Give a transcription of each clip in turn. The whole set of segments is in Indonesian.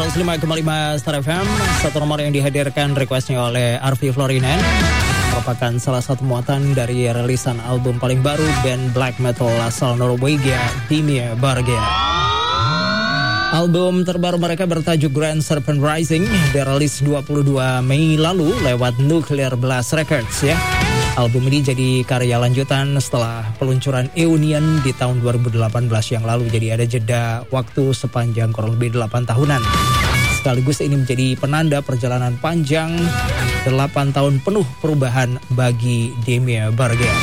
105,5 Star FM. Satu nomor yang dihadirkan requestnya oleh Arvi Florinan merupakan salah satu muatan dari rilisan album paling baru band black metal asal Norwegia, Dimmu Borgir. Album terbaru mereka bertajuk Grand Serpent Rising, dirilis 22 Mei lalu lewat Nuclear Blast Records ya. Album ini jadi karya lanjutan setelah peluncuran Eunian di tahun 2018 yang lalu. Jadi ada jeda waktu sepanjang kurang lebih 8 tahunan. Sekaligus ini menjadi penanda perjalanan panjang 8 tahun penuh perubahan bagi Dimmu Borgir.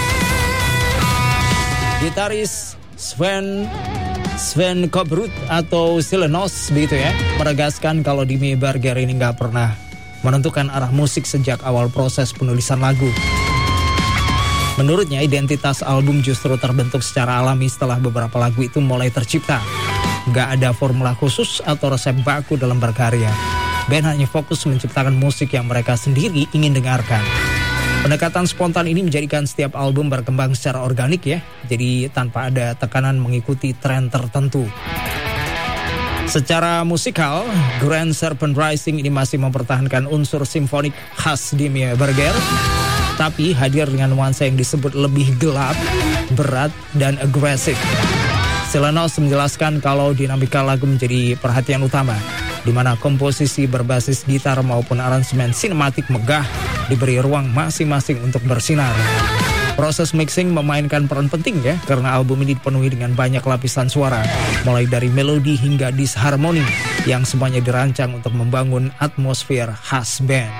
Gitaris Sven Kobrud atau Silenos begitu ya, menegaskan kalau Dimmu Borgir ini gak pernah menentukan arah musik sejak awal proses penulisan lagu. Menurutnya identitas album justru terbentuk secara alami setelah beberapa lagu itu mulai tercipta. Gak ada formula khusus atau resep baku dalam berkarya. Band hanya fokus menciptakan musik yang mereka sendiri ingin dengarkan. Pendekatan spontan ini menjadikan setiap album berkembang secara organik ya. Jadi tanpa ada tekanan mengikuti tren tertentu. Secara musikal, Grand Serpent Rising ini masih mempertahankan unsur simfonik khas Dimmu Borgir, tapi hadir dengan nuansa yang disebut lebih gelap, berat, dan agresif. Silenos menjelaskan kalau dinamika lagu menjadi perhatian utama, di mana komposisi berbasis gitar maupun aransemen sinematik megah diberi ruang masing-masing untuk bersinar. Proses mixing memainkan peran penting ya, karena album ini dipenuhi dengan banyak lapisan suara, mulai dari melodi hingga disharmoni yang semuanya dirancang untuk membangun atmosfer khas band.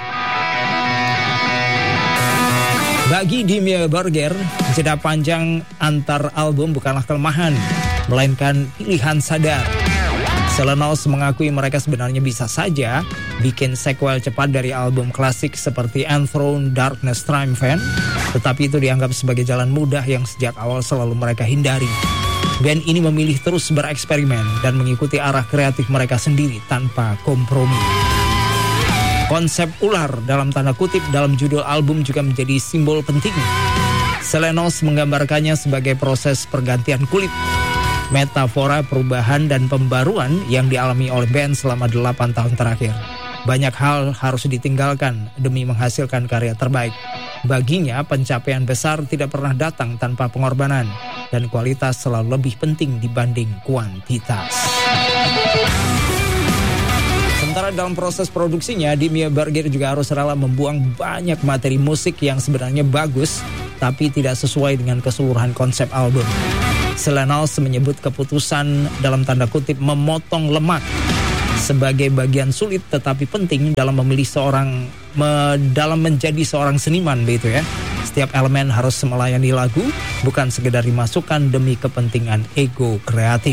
Bagi Dimmu Borgir, jeda panjang antar album bukanlah kelemahan, melainkan pilihan sadar. Silenos mengakui mereka sebenarnya bisa saja bikin sequel cepat dari album klasik seperti Enthroned Darkness Triumphant, tetapi itu dianggap sebagai jalan mudah yang sejak awal selalu mereka hindari. Band ini memilih terus bereksperimen dan mengikuti arah kreatif mereka sendiri tanpa kompromi. Konsep ular dalam tanda kutip dalam judul album juga menjadi simbol penting. Silenos menggambarkannya sebagai proses pergantian kulit, metafora perubahan dan pembaruan yang dialami oleh band selama 8 tahun terakhir. Banyak hal harus ditinggalkan demi menghasilkan karya terbaik. Baginya, pencapaian besar tidak pernah datang tanpa pengorbanan, dan kualitas selalu lebih penting dibanding kuantitas. Sementara dalam proses produksinya, Dimmu Borgir juga harus rela membuang banyak materi musik yang sebenarnya bagus, tapi tidak sesuai dengan keseluruhan konsep album. Silenos menyebut keputusan dalam tanda kutip memotong lemak sebagai bagian sulit tetapi penting dalam memilih dalam menjadi seorang seniman begitu ya. Setiap elemen harus melayani lagu, bukan sekedar dimasukkan demi kepentingan ego kreatif.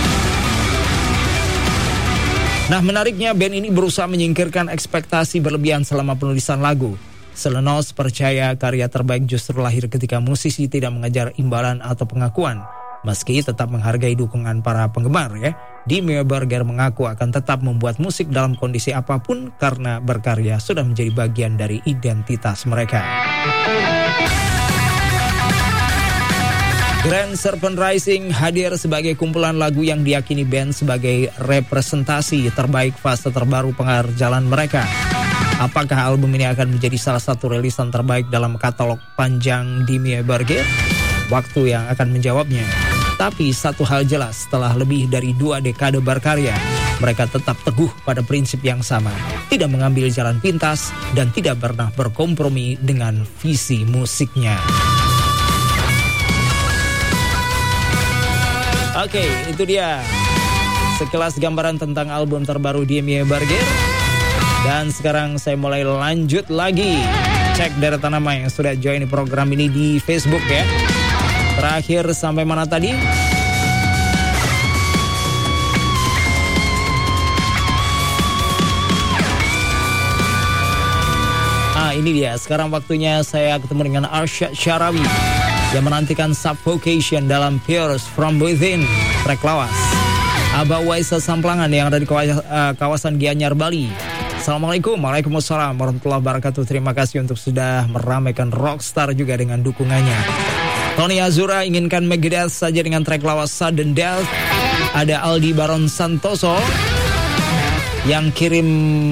Nah, menariknya band ini berusaha menyingkirkan ekspektasi berlebihan selama penulisan lagu. Silenos percaya karya terbaik justru lahir ketika musisi tidak mengejar imbalan atau pengakuan. Meski tetap menghargai dukungan para penggemar ya, Dimmu Borgir mengaku akan tetap membuat musik dalam kondisi apapun karena berkarya sudah menjadi bagian dari identitas mereka. Grand Serpent Rising hadir sebagai kumpulan lagu yang diyakini band sebagai representasi terbaik fase terbaru perjalanan mereka. Apakah album ini akan menjadi salah satu rilisan terbaik dalam katalog panjang Dimmu Borgir? Waktu yang akan menjawabnya. Tapi satu hal jelas, setelah lebih dari 2 dekade berkarya, mereka tetap teguh pada prinsip yang sama, tidak mengambil jalan pintas dan tidak pernah berkompromi dengan visi musiknya. Oke, itu dia sekilas gambaran tentang album terbaru Dimmu Borgir. Dan sekarang saya mulai lanjut lagi. Cek deretan nama yang sudah join program ini di Facebook ya. Terakhir sampai mana tadi? Ini dia. Sekarang waktunya saya ketemu dengan Arsyad Syarawi yang menantikan Suffocation dalam Pierce From Within, track lawas. Abah Waisa Samplangan yang ada di kawasan Gianyar, Bali. Assalamualaikum, waalaikumsalam warahmatullahi wabarakatuh. Terima kasih untuk sudah meramaikan Rockstar juga dengan dukungannya. Tony Azura inginkan Megadeth saja dengan track lawas Sudden Death. Ada Aldi Baron Santoso yang kirim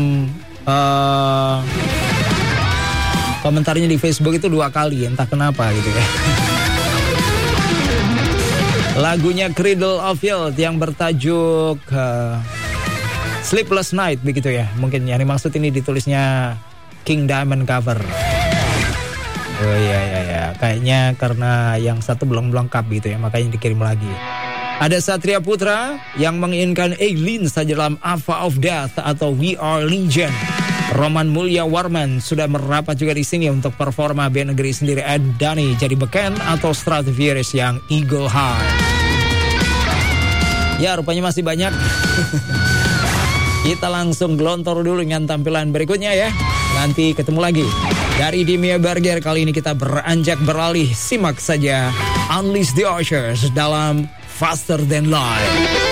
komentarnya di Facebook itu 2 kali, entah kenapa gitu ya. Lagunya Cradle of Filth yang bertajuk Sleepless Night begitu ya. Mungkin yang dimaksud ini ditulisnya King Diamond cover. Oh iya. Kayaknya karena yang satu belum lengkap gitu ya, makanya dikirim lagi. Ada Satria Putra yang menginginkan Eileen saja dalam Ava of Death atau We Are Legion. Roman Mulya Warman sudah merapat juga di sini untuk performa band negeri sendiri Ed Dani jadi beken atau Stratovarius yang Eagle High. Ya rupanya masih banyak. Kita langsung gelontor dulu dengan tampilan berikutnya ya. Nanti ketemu lagi. Dari Dimia Burger kali ini kita beranjak beralih. Simak saja Unleash the Ushers dalam Faster Than Light.